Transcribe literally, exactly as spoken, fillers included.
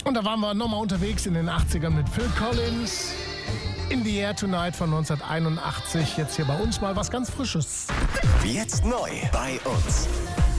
Und da waren wir nochmal unterwegs in den achtzigern mit Phil Collins. In the Air Tonight von neunzehnhunderteinundachtzig. Jetzt hier bei uns mal was ganz Frisches. Jetzt neu bei uns.